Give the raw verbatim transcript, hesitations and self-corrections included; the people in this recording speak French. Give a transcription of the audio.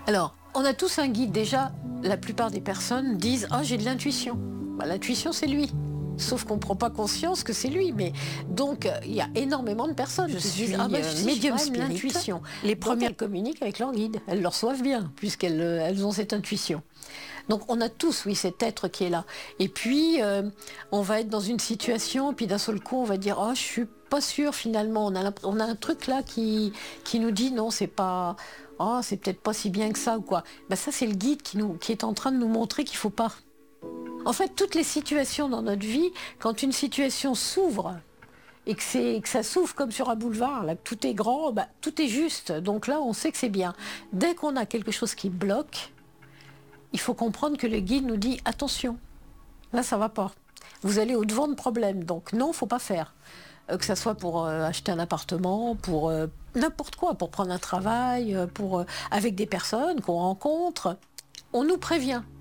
Alors, on a tous un guide. Déjà, la plupart des personnes disent « Ah, j'ai de l'intuition ». Bah, l'intuition, c'est lui. Sauf qu'on ne prend pas conscience que c'est lui. Mais donc, euh, il y a énormément de personnes Je qui se suis disent « Ah, bah, euh, si, médium j'ai quand même spirit. l'intuition ». Les Donc, premières... elles communiquent avec leur guide. Elles le reçoivent bien, puisqu'elles euh, elles ont cette intuition. Donc, on a tous, oui, cet être qui est là. Et puis, euh, on va être dans une situation, puis d'un seul coup, on va dire « Oh, je suis pas sûre, finalement. » On a, on a un truc là qui, qui nous dit « Non, c'est pas... Oh, c'est peut-être pas si bien que ça, ou quoi. » Ben, ça, c'est le guide qui, nous, qui est en train de nous montrer qu'il faut pas. En fait, toutes les situations dans notre vie, quand une situation s'ouvre, et que, c'est, que ça s'ouvre comme sur un boulevard, là, que tout est grand, bah, tout est juste. Donc là, on sait que c'est bien. Dès qu'on a quelque chose qui bloque, il faut comprendre que le guide nous dit « Attention, là, ça va pas. Vous allez au-devant de problèmes. Donc non, il ne faut pas faire. » Euh, que ça soit pour euh, acheter un appartement, pour euh, n'importe quoi, pour prendre un travail, euh, pour, euh, avec des personnes qu'on rencontre. On nous prévient.